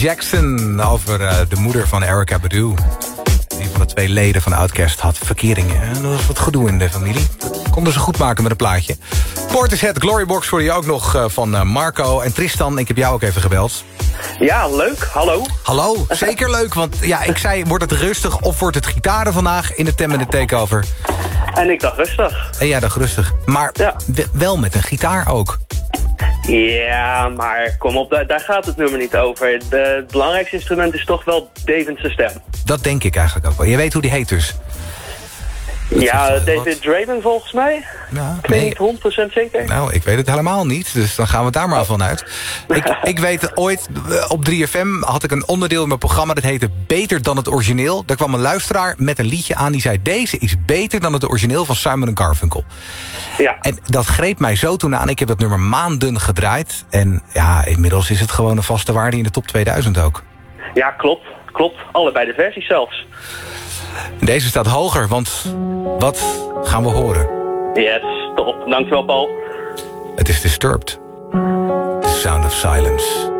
Jackson over de moeder van Erykah Badu. Die van de 2 leden van Outkast had verkeringen. En er was wat gedoe in de familie. Dat konden ze goed maken met een plaatje. Portishead, Glorybox hoorde je ook nog van Marco. En Tristan, ik heb jou ook even gebeld. Ja, leuk. Hallo. Hallo, zeker leuk. Want ja, ik zei, wordt het rustig of wordt het gitaren vandaag in de Tem en de Takeover? En ik dacht rustig. En jij dacht rustig. Maar ja. Wel met een gitaar ook. Ja, maar kom op, daar gaat het nummer niet over. Het belangrijkste instrument is toch wel David's stem. Dat denk ik eigenlijk ook wel. Je weet hoe die heet dus. Ja, David Draven volgens mij. Ja, ik weet niet 100% zeker. Nou, ik weet het helemaal niet. Dus dan gaan we daar maar vanuit. Ik weet ooit, op 3FM had ik een onderdeel in mijn programma. Dat heette Beter dan het origineel. Daar kwam een luisteraar met een liedje aan. Die zei, deze is beter dan het origineel van Simon & Garfunkel. Ja. En dat greep mij zo toen aan. Ik heb dat nummer maanden gedraaid. En ja, inmiddels is het gewoon een vaste waarde in de top 2000 ook. Ja, klopt. Klopt. Allebei de versies zelfs. Deze staat hoger, want wat gaan we horen? Yes, top. Dankjewel, Paul. Het is Disturbed. The Sound of Silence.